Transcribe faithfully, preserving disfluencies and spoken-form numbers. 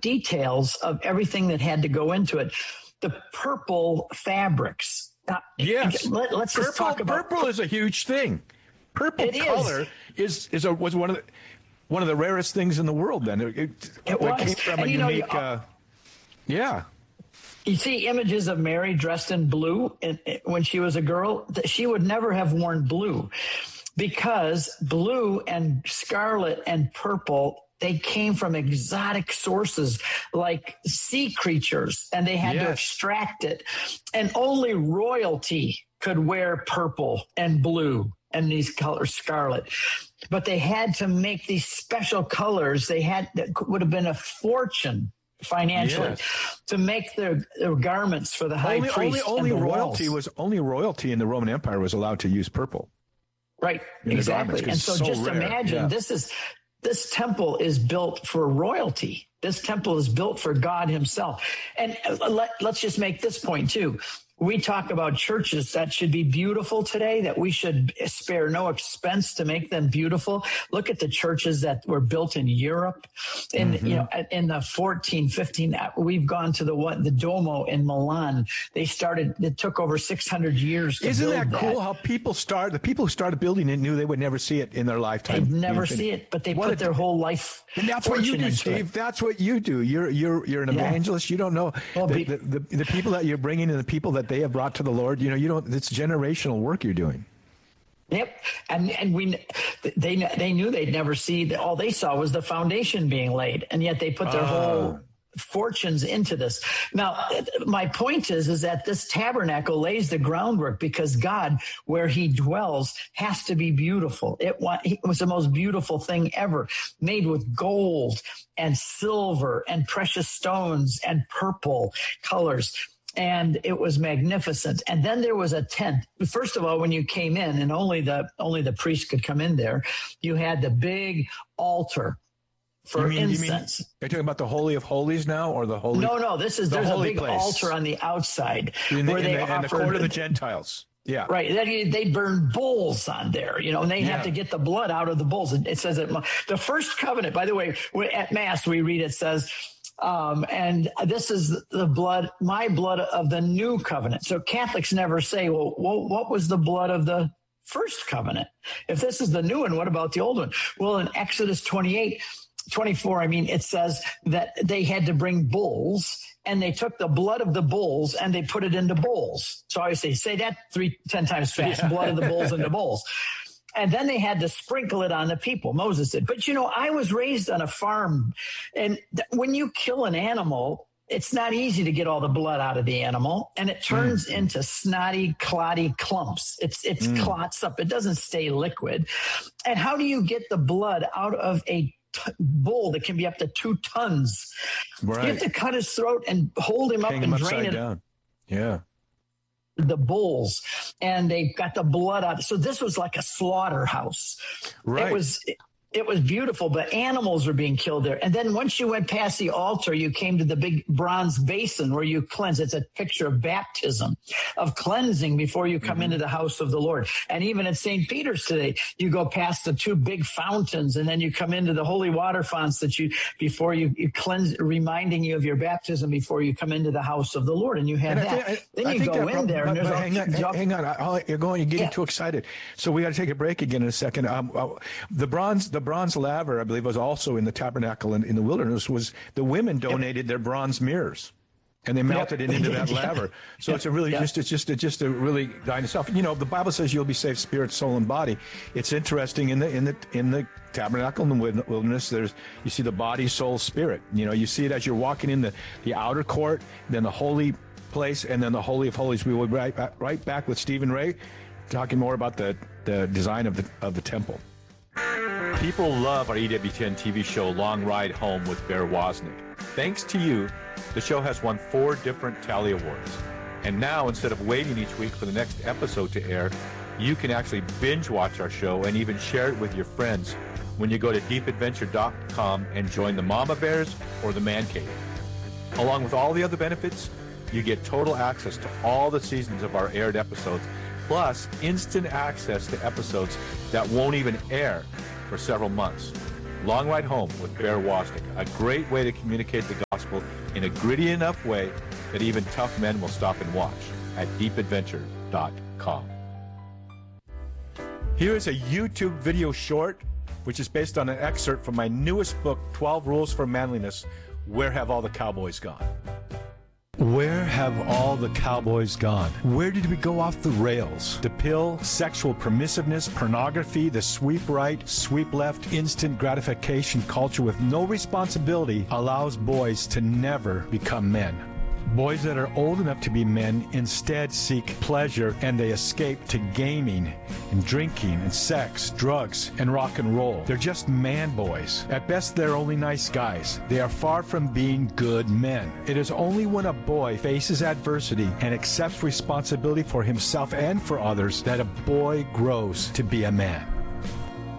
details of everything that had to go into it. The purple fabrics. Now, yes. Let, us just purple, talk about purple is a huge thing. Purple it color is is, is a, was one of the one of the rarest things in the world. Then it, it, it was. came from and a you know, unique. you, uh, yeah. You see images of Mary dressed in blue and, and when she was a girl. She would never have worn blue because blue and scarlet and purple, they came from exotic sources like sea creatures, and they had yes. to extract it. And only royalty could wear purple and blue and these colors, scarlet. But they had to make these special colors. They had that would have been a fortune financially yes. to make their, their garments for the high only, priest. Only, only royalty walls. was only royalty in the Roman Empire was allowed to use purple. Right, exactly. And so, so just rare. imagine yeah. this is this temple is built for royalty. This temple is built for God himself. And let, let's just make this point too. We talk about churches that should be beautiful today, that we should spare no expense to make them beautiful. Look at the churches that were built in Europe. In, mm-hmm. you know, in the fourteen, fifteen, we've gone to the one, the Duomo in Milan. They started, it took over six hundred years to Isn't build that that. cool how people start, the people who started building it knew they would never see it in their lifetime. They'd never see it, but they what put a, their whole life. And that's what you do, Steve. It. That's what you do. You're, you're, you're an yeah. evangelist. You don't know well, the, the, the, the people that you're bringing and the people that they have brought to the Lord, you know, you don't, it's generational work you're doing. Yep. And and we they they knew they'd never see the, all they saw was the foundation being laid, and yet they put their uh. whole fortunes into this. Now, my point is is that this tabernacle lays the groundwork because God, where he dwells, has to be beautiful. It, it was the most beautiful thing ever, made with gold and silver and precious stones and purple colors. And it was magnificent. And then there was a tent. First of all, when you came in, and only the only the priest could come in there, you had the big altar for you mean, incense. You mean, you're talking about the Holy of Holies now, or the Holy? No, no. This is the there's a big place. altar on the outside in the, where in they the, offered, in the court of the Gentiles. Yeah, right. They, they burn bulls on there, you know, and they yeah. have to get the blood out of the bulls. It says that the first covenant. By the way, at Mass we read it says. Um, and this is the blood, my blood of the new covenant. So Catholics never say, well, well, what was the blood of the first covenant? If this is the new one, what about the old one? Well, in Exodus twenty-eight, twenty-four, I mean, it says that they had to bring bulls, and they took the blood of the bulls and they put it into bowls. So I say, say that three, ten times fast, yeah. blood of the bulls into bowls. And then they had to sprinkle it on the people. Moses did. But, you know, I was raised on a farm. And th- when you kill an animal, it's not easy to get all the blood out of the animal. And it turns mm. into snotty, clotty clumps. It's it's mm. clots up. It doesn't stay liquid. And how do you get the blood out of a t- bull that can be up to two tons? Right. You have to cut his throat and hold him Hang up him and drain it. Down. Yeah. The bulls, and they got the blood out. So this was like a slaughterhouse. Right. It was, it was beautiful, but animals were being killed there. And then once you went past the altar, you came to the big bronze basin where you cleanse. It's a picture of baptism, of cleansing before you come mm-hmm. into the house of the Lord. And even at Saint Peter's today, you go past the two big fountains, and then you come into the holy water fonts that you, before you, you cleanse, reminding you of your baptism before you come into the house of the Lord. And you have and that. I think, I, then you I go in there, and there's all, hang on, all, hang on. I, you're going, you're getting yeah. too excited. So we got to take a break again in a second. Um, uh, the bronze, the bronze laver, I believe, was also in the tabernacle in, in the wilderness. Was the women donated yep. their bronze mirrors, and they melted yep. it into that laver. So yep. it's a really yep. just it's just it's just a really dying itself. You know, the Bible says you'll be saved, spirit, soul, and body. It's interesting in the in the in the tabernacle in the wilderness. There's you see the body, soul, spirit. You know, you see it as you're walking in the the outer court, then the holy place, and then the Holy of Holies. We will be right back, right back with Stephen Ray, talking more about the the design of the of the temple. People love our E W ten T V show, Long Ride Home with Bear Wozniak. Thanks to you, the show has won four different Tally Awards. And now, instead of waiting each week for the next episode to air, you can actually binge watch our show and even share it with your friends when you go to deep adventure dot com and join the Mama Bears or the Man Cave. Along with all the other benefits, you get total access to all the seasons of our aired episodes, plus instant access to episodes that won't even air for several months. Long Ride Home with Bear Wozniak, a great way to communicate the gospel in a gritty enough way that even tough men will stop and watch at deep adventure dot com. Here is a YouTube video short, which is based on an excerpt from my newest book, twelve Rules for Manliness, Where Have All the Cowboys Gone? Where have all the cowboys gone? Where did we go off the rails? The pill, sexual permissiveness, pornography, the sweep right, sweep left, instant gratification culture with no responsibility allows boys to never become men. Boys that are old enough to be men instead seek pleasure, and they escape to gaming and drinking and sex, drugs, and rock and roll. They're just man boys. At best, they're only nice guys. They are far from being good men. It is only when a boy faces adversity and accepts responsibility for himself and for others that a boy grows to be a man.